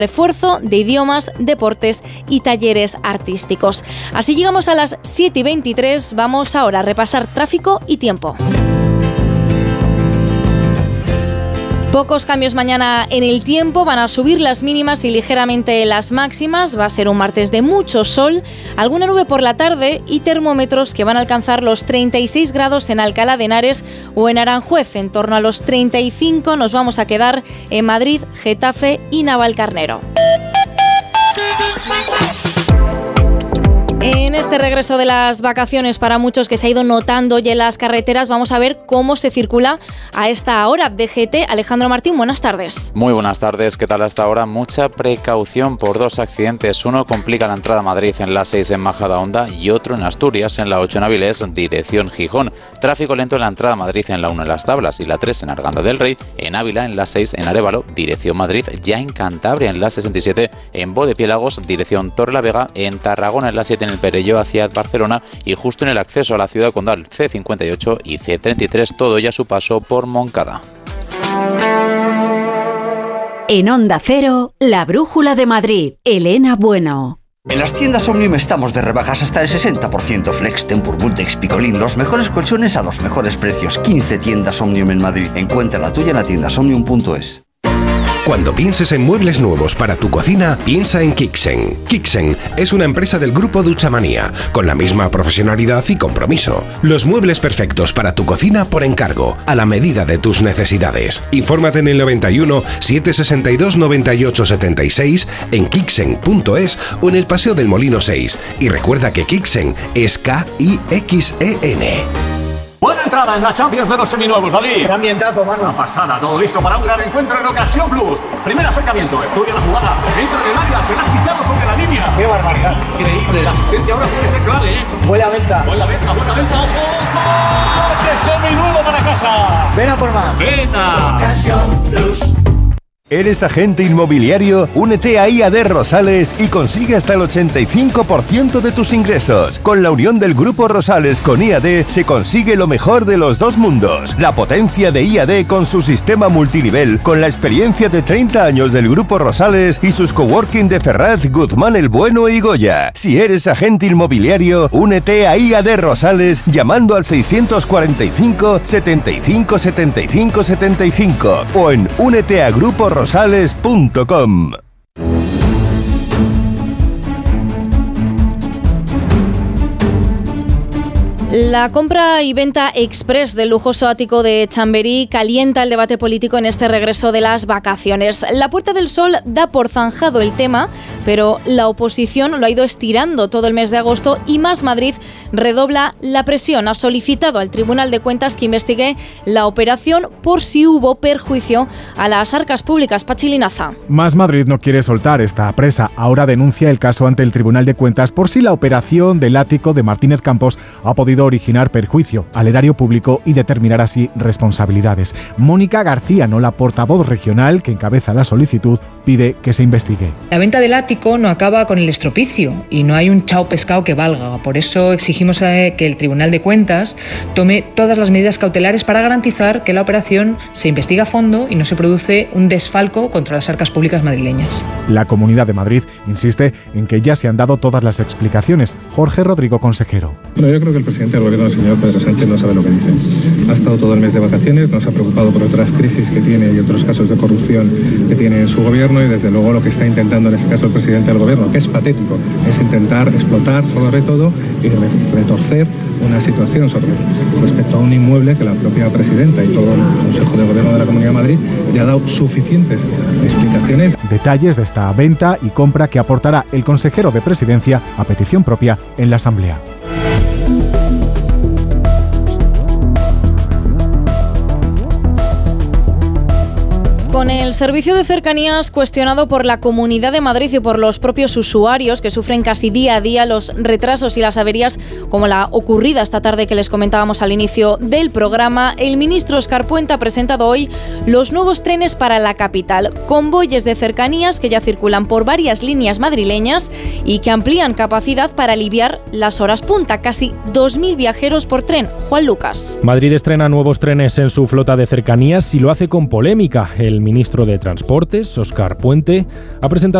refuerzo de idiomas, deportes y talleres artísticos. Así llegamos a las 7:23. Vamos ahora a repasar tráfico y tiempo. Pocos cambios mañana en el tiempo, van a subir las mínimas y ligeramente las máximas. Va a ser un martes de mucho sol, alguna nube por la tarde y termómetros que van a alcanzar los 36 grados en Alcalá de Henares o en Aranjuez. En torno a los 35 nos vamos a quedar en Madrid, Getafe y Navalcarnero. En este regreso de las vacaciones para muchos que se ha ido notando ya en las carreteras, vamos a ver cómo se circula a esta hora. DGT, Alejandro Martín, buenas tardes. Muy buenas tardes, ¿qué tal hasta ahora? Mucha precaución por dos accidentes. Uno complica la entrada a Madrid en la 6 en Majadahonda y otro en Asturias en la 8 en Avilés, dirección Gijón. Tráfico lento en la entrada a Madrid en la 1 en Las Tablas y la 3 en Arganda del Rey, en Ávila en la 6 en Arévalo, dirección Madrid, ya en Cantabria en la 67, en Bodepiélagos, dirección Torrelavega, en Tarragona en la 7 en el Perelló hacia Barcelona y justo en el acceso a la ciudad condal C58 y C33, todo ya su paso por Moncada. En Onda Cero, la brújula de Madrid, Elena Bueno. En las tiendas Omnium estamos de rebajas hasta el 60%. Flex, Tempur, Bultex, Picolín, los mejores colchones a los mejores precios. 15 tiendas Omnium en Madrid. Encuentra la tuya en la tienda omnium.es. Cuando pienses en muebles nuevos para tu cocina, piensa en Kixen. Kixen es una empresa del grupo Duchamanía, con la misma profesionalidad y compromiso. Los muebles perfectos para tu cocina por encargo, a la medida de tus necesidades. Infórmate en el 91 762 98 76, en Kixen.es o en el Paseo del Molino 6. Y recuerda que Kixen es K-I-X-E-N. Buena entrada en la Champions de los seminuevos, David. Qué ambientazo, mano. Una pasada, todo listo para un gran encuentro en Ocasión Plus. Primer acercamiento, estudia la jugada, entra en el área, se la ha quitado sobre la línea. Qué barbaridad. Increíble, la asistencia ahora puede ser clave, ¿eh? Buena venta. Buena venta, ojo. ¡Coche seminuevo para casa! Ven a por más. Venga. Ocasión Plus. ¿Eres agente inmobiliario? Únete a IAD Rosales y consigue hasta el 85% de tus ingresos. Con la unión del Grupo Rosales con IAD se consigue lo mejor de los dos mundos. La potencia de IAD con su sistema multinivel, con la experiencia de 30 años del Grupo Rosales y sus coworking de Ferraz, Guzmán el Bueno y Goya. Si eres agente inmobiliario, únete a IAD Rosales llamando al 645 75 75 75 o en úneteagruporoSales.com. La compra y venta express del lujoso ático de Chamberí calienta el debate político en este regreso de las vacaciones. La Puerta del Sol da por zanjado el tema, pero la oposición lo ha ido estirando todo el mes de agosto y Más Madrid redobla la presión. Ha solicitado al Tribunal de Cuentas que investigue la operación por si hubo perjuicio a las arcas públicas. Pachi Linaza. Más Madrid no quiere soltar esta presa. Ahora denuncia el caso ante el Tribunal de Cuentas por si la operación del ático de Martínez Campos ha podido originar perjuicio al erario público y determinar así responsabilidades. Mónica García, la portavoz regional que encabeza la solicitud, pide que se investigue. La venta del ático no acaba con el estropicio y no hay un chao pescado que valga. Por eso exigimos que el Tribunal de Cuentas tome todas las medidas cautelares para garantizar que la operación se investiga a fondo y no se produce un desfalco contra las arcas públicas madrileñas. La Comunidad de Madrid insiste en que ya se han dado todas las explicaciones. Jorge Rodrigo, consejero. Bueno, yo creo que el presidente del Gobierno, el señor Pedro Sánchez, no sabe lo que dice. Ha estado todo el mes de vacaciones, nos ha preocupado por otras crisis que tiene y otros casos de corrupción que tiene en su gobierno y desde luego lo que está intentando en este caso el presidente del Gobierno, que es patético, es intentar explotar sobre todo y retorcer una situación sobre respecto a un inmueble que la propia presidenta y todo el Consejo de Gobierno de la Comunidad de Madrid ya ha dado suficientes explicaciones. Detalles de esta venta y compra que aportará el consejero de Presidencia a petición propia en la Asamblea. Con el servicio de cercanías cuestionado por la Comunidad de Madrid y por los propios usuarios que sufren casi día a día los retrasos y las averías como la ocurrida esta tarde que les comentábamos al inicio del programa, el ministro Óscar Puente ha presentado hoy los nuevos trenes para la capital, convoyes de cercanías que ya circulan por varias líneas madrileñas y que amplían capacidad para aliviar las horas punta, casi 2.000 viajeros por tren. Juan Lucas. Madrid estrena nuevos trenes en su flota de cercanías y lo hace con polémica. El el ministro de Transportes, Óscar Puente, ha presentado